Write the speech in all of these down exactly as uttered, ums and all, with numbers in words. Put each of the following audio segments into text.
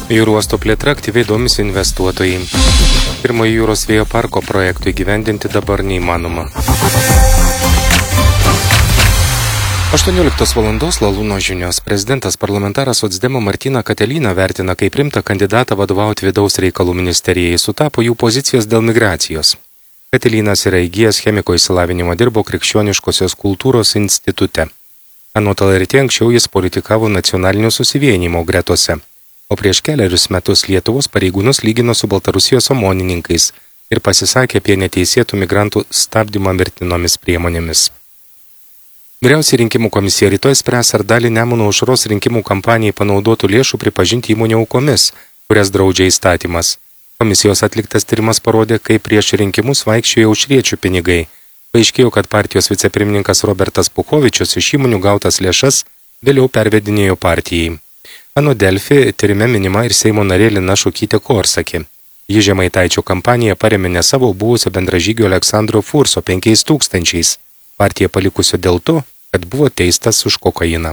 Jūrų uosto plėtra aktyviai domisi investuotojai. Pirmojo jūros vėjo parko projektų įgyvendinti dabar neįmanoma. aštuonioliktos valandos Lalūno žinios. Prezidentas parlamentaras socdemo Martyną Katelyną vertina kaip rimtą kandidatą vadovauti vidaus reikalų ministerijai, sutapo jų pozicijos dėl migracijos. Katelynas yra įgijęs chemiko išsilavinimo, dirbo Krikščioniškosios kultūros institute. Anot L R T anksčiau jis politikavo nacionalinio susivienimo gretose, o prieš keliarius metus Lietuvos pareigūnus lygino su Baltarusijos omonininkais ir pasisakė apie neteisėtų migrantų stabdymą mirtinomis priemonėmis. Vyriausiai rinkimų komisija rytoj spręs, ar dalį Nemuno aušros rinkimų kampanijai panaudotų lėšų pripažinti įmonių aukomis, kurias draudžia įstatymas. Komisijos atliktas tyrimas parodė, kaip prieš rinkimus vaikščiojo aušriečių pinigai. Paaiškėjo, kad partijos vicepirmininkas Robertas Puchovičius iš įmonių gautas lėšas vėliau pervedinėjo partijai. Anot Delfi, tyrime minima ir Seimo narė Lina Šukytė Korsakė. Ji Žemaitaičio kampaniją parėmė ne savo buvusio bendražygio Aleksandro Furso penkiais tūkstančiais. Partiją palikusio dėl to, kad buvo teistas už kokainą.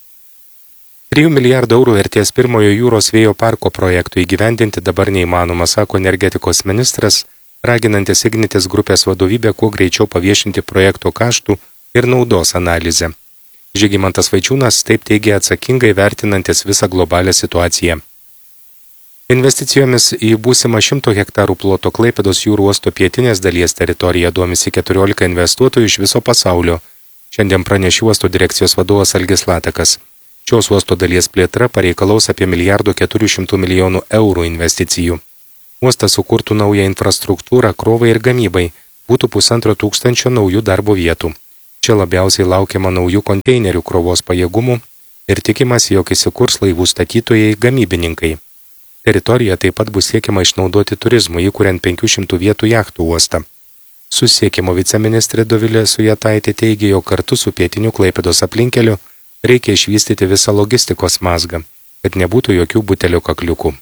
trijų milijardų eurų vertės pirmojo jūros vėjo parko projektų įgyvendinti dabar neįmanoma, sako energetikos ministras, raginantis Ignitis grupės vadovybę kuo greičiau paviešinti projekto kaštų ir naudos analizę. Žygimantas Vaičiūnas taip teigia atsakingai vertinantis visą globalią situaciją. Investicijomis į būsimą šimto hektarų ploto Klaipėdos jūrų uosto pietinės dalies teritoriją domisi keturiolika investuotojų iš viso pasaulio. Šiandien pranešė uosto direkcijos vadovas Algis Latakas. Šios uosto dalies plėtra pareikalaus apie milijardo keturių šimtų milijonų eurų investicijų. Uostas sukurtų naują infrastruktūrą krovai ir gamybai, būtų pusantro tūkstančio naujų darbo vietų. Čia labiausiai laukiama naujų konteinerių krovos pajėgumų ir tikimas, jog įsikurs laivų statytojai gamybininkai. Teritorija taip pat bus siekiama išnaudoti turizmui, įkuriant penkių šimtų vietų jachtų uostą. Susisiekimo viceministrė Dovilė Sujetaitė teigė, jog kartu su pietiniu Klaipėdos aplinkeliu reikia išvystyti visą logistikos mazgą, kad nebūtų jokių butelio kakliukų.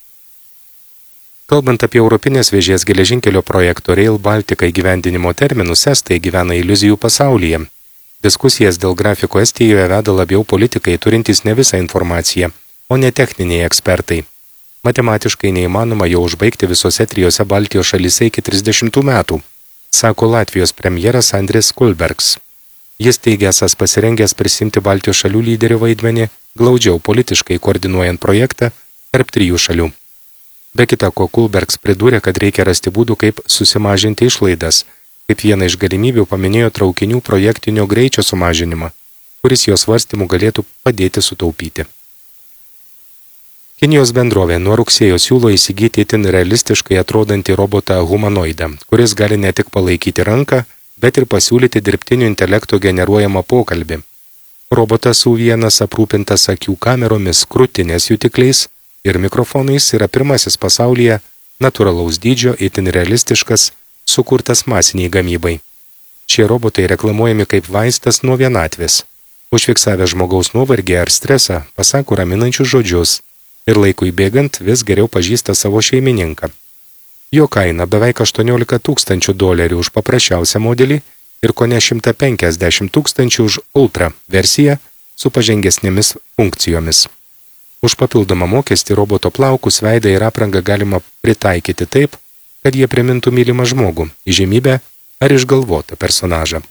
Kalbant apie Europinės vėžės geležinkelio projekto Rail Baltica įgyvendinimo terminus, estai gyvena iliuzijų pasaulyje. Diskusijas dėl grafiko Estijoje veda labiau politikai, turintys ne visą informaciją, o ne techniniai ekspertai. Matematiškai neįmanoma jau užbaigti visose trijose Baltijos šalyse iki trisdešimtų metų, sako Latvijos premjeras Andris Kulbergs. Jis teigęs pasirengęs prisimti Baltijos šalių lyderio vaidmenį, glaudžiau politiškai koordinuojant projektą tarp trijų šalių. Be kita ko, Kulbergs pridūrė, kad reikia rasti būdų, kaip susimažinti išlaidas. Kaip vieną iš galimybių paminėjo traukinių projektinio greičio sumažinimą, kuris jos svarstymų galėtų padėti sutaupyti. Kinijos bendrovė nuo rugsėjo siūlo įsigyti itin realistiškai atrodantį robotą humanoidą, kuris gali ne tik palaikyti ranką, bet ir pasiūlyti dirbtinio intelekto generuojamą pokalbį. Robotas U vienas aprūpintas akių kameromis, krūtinės jutikliais ir mikrofonais yra pirmasis pasaulyje natūralaus dydžio itin realistiškas, sukurtas masiniai gamybai. Šie robotai reklamuojami kaip vaistas nuo vienatvės. Užfiksavę žmogaus nuovargį ar stresą, pasako raminančius žodžius ir laikui bėgant vis geriau pažįsta savo šeimininką. Jo kaina beveik aštuoniolika tūkstančių dolerių už paprasčiausią modelį ir kone šimtą penkiasdešimt tūkstančių už ultra versiją su pažengesnėmis funkcijomis. Už papildomą mokestį roboto plaukus, veidą ir aprangą galima pritaikyti taip, kad jie primintų mylimą žmogų, įžymybę ar išgalvotą personažą.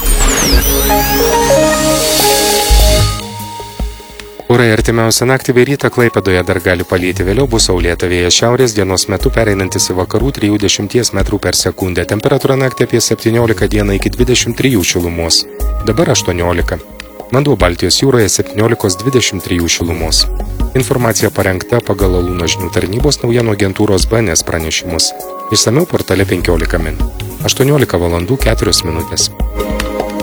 Orai artimiausią naktį bei rytą Klaipėdoje dar gali palyti, vėliau bus saulėta, vėjas šiaurės, dienos metu pereinantis į vakarų trisdešimt metrų per sekundę, temperatūra naktį apie septyniolika, dieną iki dvidešimt trijų šilumos, dabar aštuoniolika. Vanduo Baltijos jūroje septyniolika dvidešimt trys šilumos. Informacija parengta pagal Lalūno žinių tarnybos naujienų agentūros B N S pranešimus. Išsamiau portale penkiolika min. aštuoniolika valandų keturios minutės.